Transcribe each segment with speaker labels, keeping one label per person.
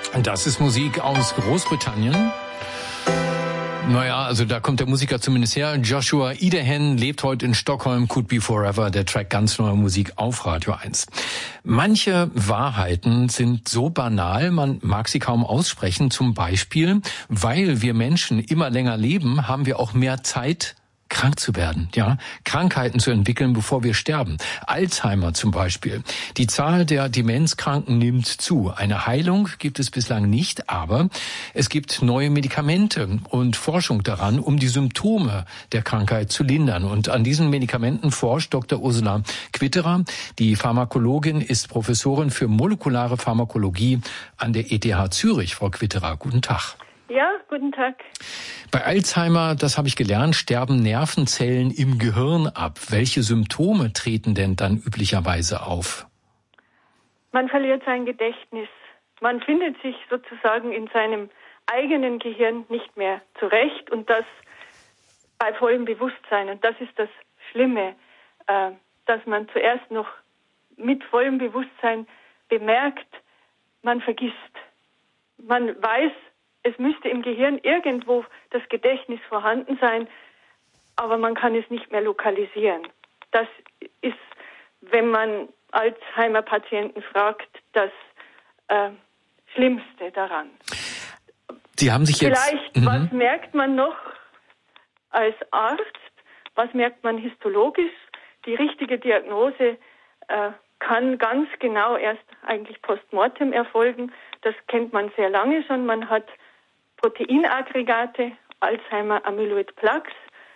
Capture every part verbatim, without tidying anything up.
Speaker 1: Das ist Musik aus Großbritannien. Naja, also da kommt der Musiker zumindest her. Joshua Idehen lebt heute in Stockholm. Could Be Forever, der Track ganz neuer Musik auf Radio eins. Manche Wahrheiten sind so banal, man mag sie kaum aussprechen. Zum Beispiel, weil wir Menschen immer länger leben, haben wir auch mehr Zeit, krank zu werden, ja, Krankheiten zu entwickeln, bevor wir sterben. Alzheimer zum Beispiel. Die Zahl der Demenzkranken nimmt zu. Eine Heilung gibt es bislang nicht, aber es gibt neue Medikamente und Forschung daran, um die Symptome der Krankheit zu lindern. Und an diesen Medikamenten forscht Doktor Ursula Quitterer. Die Pharmakologin ist Professorin für molekulare Pharmakologie an der E T H Zürich. Frau Quitterer, guten Tag.
Speaker 2: Ja, guten Tag.
Speaker 1: Bei Alzheimer, das habe ich gelernt, sterben Nervenzellen im Gehirn ab. Welche Symptome treten denn dann üblicherweise auf?
Speaker 2: Man verliert sein Gedächtnis. Man findet sich sozusagen in seinem eigenen Gehirn nicht mehr zurecht und das bei vollem Bewusstsein. Und das ist das Schlimme, dass man zuerst noch mit vollem Bewusstsein bemerkt, man vergisst. Man weiß, es müsste im Gehirn irgendwo das Gedächtnis vorhanden sein, aber man kann es nicht mehr lokalisieren. Das ist, wenn man Alzheimer-Patienten fragt, das äh, Schlimmste daran.
Speaker 1: Sie haben sich jetzt...
Speaker 2: Vielleicht, mhm. was merkt man noch als Arzt? Was merkt man histologisch? Die richtige Diagnose äh, kann ganz genau erst eigentlich postmortem erfolgen. Das kennt man sehr lange schon. Man hat Proteinaggregate, Alzheimer Amyloid Plaques,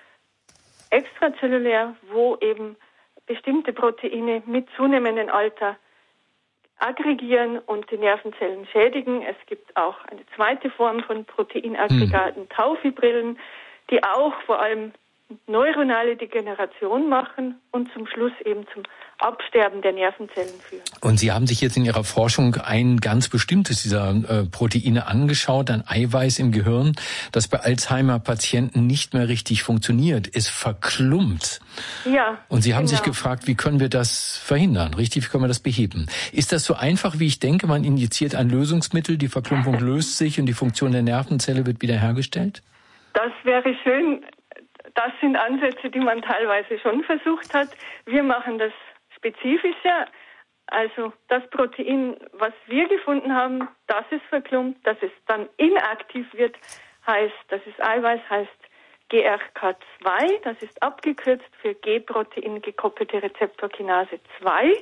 Speaker 2: extrazellulär, wo eben bestimmte Proteine mit zunehmendem Alter aggregieren und die Nervenzellen schädigen. Es gibt auch eine zweite Form von Proteinaggregaten, hm. Taufibrillen, die auch vor allem neuronale Degeneration machen und zum Schluss eben zum Absterben der Nervenzellen führen.
Speaker 1: Und Sie haben sich jetzt in Ihrer Forschung ein ganz bestimmtes dieser äh, Proteine angeschaut, ein Eiweiß im Gehirn, das bei Alzheimer-Patienten nicht mehr richtig funktioniert. Es verklumpt.
Speaker 2: Ja.
Speaker 1: Und Sie haben
Speaker 2: genau.
Speaker 1: sich gefragt, wie können wir das verhindern? Richtig, wie können wir das beheben? Ist das so einfach, wie ich denke? Man injiziert ein Lösungsmittel, die Verklumpung löst sich und die Funktion der Nervenzelle wird wiederhergestellt?
Speaker 2: Das wäre schön. Das sind Ansätze, die man teilweise schon versucht hat. Wir machen das spezifischer. Also das Protein, was wir gefunden haben, das ist verklumpt, dass es dann inaktiv wird, heißt, das ist Eiweiß, heißt G R K zwei. Das ist abgekürzt für G-Protein gekoppelte Rezeptorkinase zwei.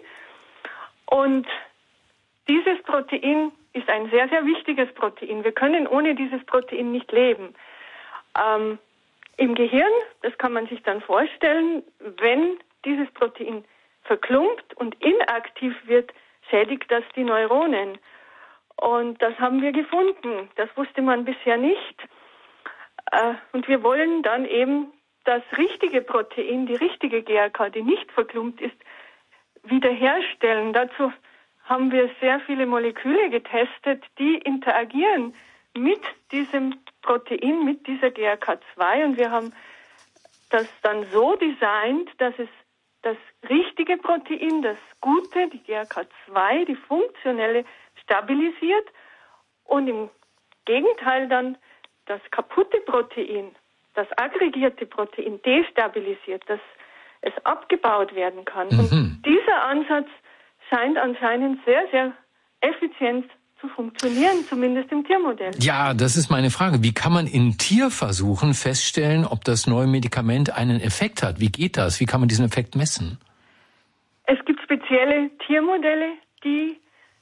Speaker 2: Und dieses Protein ist ein sehr, sehr wichtiges Protein. Wir können ohne dieses Protein nicht leben. Ähm, Im Gehirn, das kann man sich dann vorstellen, wenn dieses Protein verklumpt und inaktiv wird, schädigt das die Neuronen. Und das haben wir gefunden. Das wusste man bisher nicht. Und wir wollen dann eben das richtige Protein, die richtige G R K, die nicht verklumpt ist, wiederherstellen. Dazu haben wir sehr viele Moleküle getestet, die interagieren mit diesem Protein, mit dieser G R K zwei, und wir haben das dann so designt, dass es das richtige Protein, das gute, die G R K zwei, die funktionelle, stabilisiert und im Gegenteil dann das kaputte Protein, das aggregierte Protein destabilisiert, dass es abgebaut werden kann. Mhm. Und dieser Ansatz scheint anscheinend sehr, sehr effizient zu funktionieren, zumindest im Tiermodell.
Speaker 1: Ja, das ist meine Frage. Wie kann man in Tierversuchen feststellen, ob das neue Medikament einen Effekt hat? Wie geht das? Wie kann man diesen Effekt messen?
Speaker 2: Es gibt spezielle Tiermodelle, die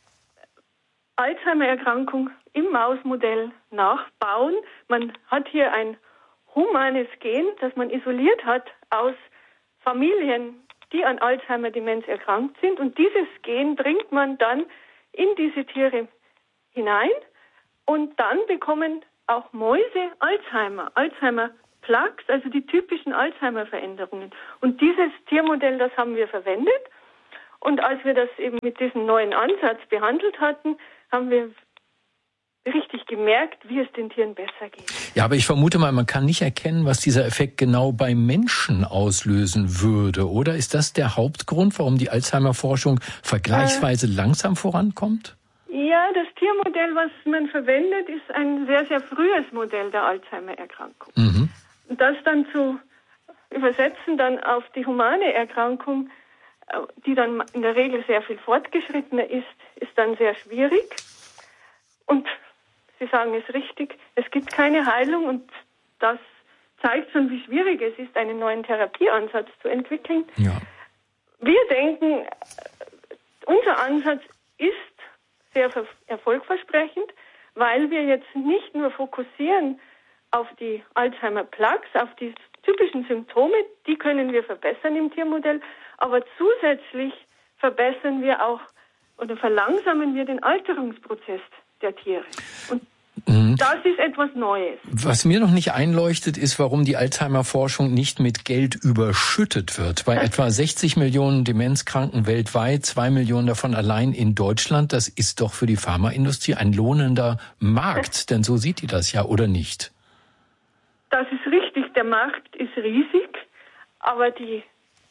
Speaker 2: Alzheimer-Erkrankung im Mausmodell nachbauen. Man hat hier ein humanes Gen, das man isoliert hat aus Familien, die an Alzheimer-Demenz erkrankt sind. Und dieses Gen bringt man dann in diese Tiere hinein und dann bekommen auch Mäuse Alzheimer, Alzheimer-Plaques, also die typischen Alzheimer-Veränderungen. Und dieses Tiermodell, das haben wir verwendet. Und als wir das eben mit diesem neuen Ansatz behandelt hatten, haben wir richtig gemerkt, wie es den Tieren besser geht.
Speaker 1: Ja, aber ich vermute mal, man kann nicht erkennen, was dieser Effekt genau bei Menschen auslösen würde, oder? Ist das der Hauptgrund, warum die Alzheimer-Forschung vergleichsweise äh, langsam vorankommt?
Speaker 2: Ja, Ja, das Tiermodell, was man verwendet, ist ein sehr, sehr frühes Modell der Alzheimer-Erkrankung. Mhm. Das dann zu übersetzen dann auf die humane Erkrankung, die dann in der Regel sehr viel fortgeschrittener ist, ist dann sehr schwierig. Und Sie sagen es richtig, es gibt keine Heilung und das zeigt schon, wie schwierig es ist, einen neuen Therapieansatz zu entwickeln. Ja. Wir denken, unser Ansatz ist sehr erfolgversprechend, weil wir jetzt nicht nur fokussieren auf die Alzheimer-Plaques, auf die typischen Symptome, die können wir verbessern im Tiermodell, aber zusätzlich verbessern wir auch oder verlangsamen wir den Alterungsprozess der Tiere. Und mhm. das ist etwas Neues.
Speaker 1: Was mir noch nicht einleuchtet, ist, warum die Alzheimer-Forschung nicht mit Geld überschüttet wird. Bei etwa sechzig Millionen Demenzkranken weltweit, zwei Millionen davon allein in Deutschland, das ist doch für die Pharmaindustrie ein lohnender Markt. Denn so sieht die das ja, oder nicht?
Speaker 2: Das ist richtig, der Markt ist riesig, aber die,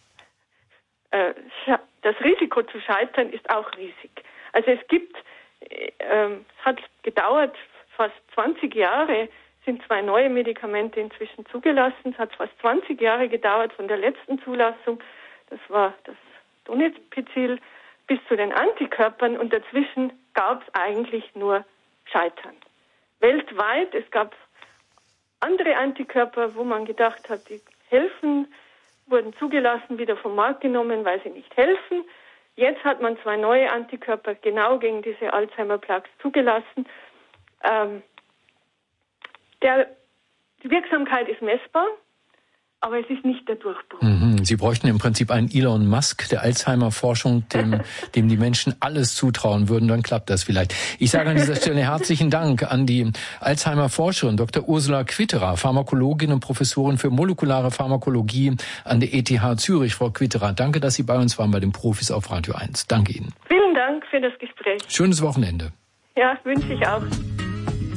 Speaker 2: äh, das Risiko zu scheitern ist auch riesig. Also es gibt, äh, es hat gedauert, fast zwanzig Jahre sind zwei neue Medikamente inzwischen zugelassen. Es hat fast zwanzig Jahre gedauert von der letzten Zulassung, das war das Donepezil, bis zu den Antikörpern und dazwischen gab es eigentlich nur Scheitern. Weltweit, es gab andere Antikörper, wo man gedacht hat, die helfen, wurden zugelassen, wieder vom Markt genommen, weil sie nicht helfen. Jetzt hat man zwei neue Antikörper genau gegen diese Alzheimer-Plaques zugelassen. Ähm, der, die Wirksamkeit ist messbar, aber es ist nicht der Durchbruch.
Speaker 1: Mhm. Sie bräuchten im Prinzip einen Elon Musk der Alzheimer-Forschung, dem, dem die Menschen alles zutrauen würden, dann klappt das vielleicht. Ich sage an dieser Stelle herzlichen Dank an die Alzheimer-Forscherin Doktor Ursula Quitterer, Pharmakologin und Professorin für molekulare Pharmakologie an der E T H Zürich. Frau Quitterer, danke, dass Sie bei uns waren bei den Profis auf Radio eins. Danke Ihnen.
Speaker 2: Vielen Dank für das Gespräch.
Speaker 1: Schönes Wochenende.
Speaker 2: Ja, wünsche ich auch.